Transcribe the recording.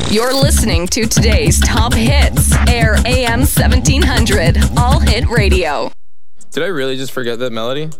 You're listening to today's top hits. Air AM 1700. All Hit Radio. Did I really just forget that melody?